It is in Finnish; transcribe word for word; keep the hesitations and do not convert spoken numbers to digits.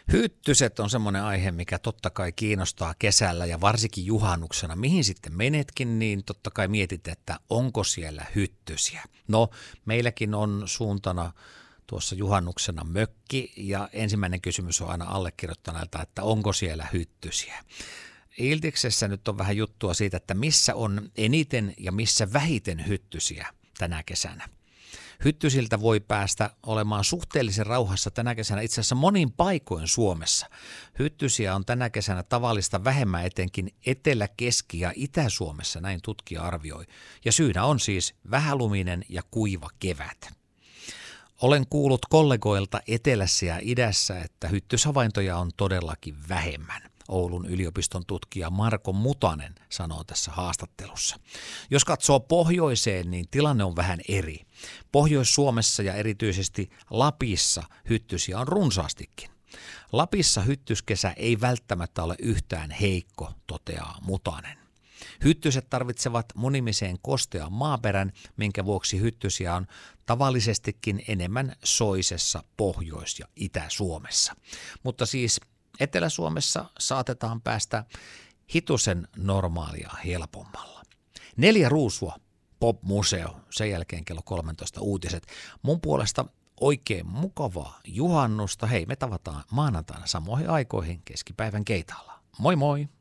Hyttyset on semmoinen aihe, mikä totta kai kiinnostaa kesällä ja varsinkin juhannuksena. Mihin sitten menetkin, niin totta kai mietit, että onko siellä hyttysiä. No, meilläkin on suuntana tuossa juhannuksena mökki ja ensimmäinen kysymys on aina allekirjoittaneelta, että onko siellä hyttysiä. Iltiksessä nyt on vähän juttua siitä, että missä on eniten ja missä vähiten hyttysiä tänä kesänä. Hyttysiltä voi päästä olemaan suhteellisen rauhassa tänä kesänä itse asiassa monin paikoin Suomessa. Hyttysiä on tänä kesänä tavallista vähemmän etenkin Etelä-, Keski- ja Itä-Suomessa, näin tutkija arvioi. Ja syynä on siis vähäluminen ja kuiva kevät. Olen kuullut kollegoilta etelässä ja idässä, että hyttyshavaintoja on todellakin vähemmän. Oulun yliopiston tutkija Marko Mutanen sanoo tässä haastattelussa. Jos katsoo pohjoiseen, niin tilanne on vähän eri. Pohjois-Suomessa ja erityisesti Lapissa hyttysiä on runsaastikin. Lapissa hyttyskesä ei välttämättä ole yhtään heikko, toteaa Mutanen. Hyttyset tarvitsevat munimiseen kostean maaperän, minkä vuoksi hyttysiä on tavallisestikin enemmän soisessa Pohjois- ja Itä-Suomessa. Mutta siis Etelä-Suomessa saatetaan päästä hitusen normaalia helpommalla. Neljä ruusua, Pop-museo, sen jälkeen kello kolmetoista uutiset. Mun puolesta oikein mukavaa juhannusta. Hei, me tavataan maanantaina samoihin aikoihin keskipäivän keitaalla. Moi moi!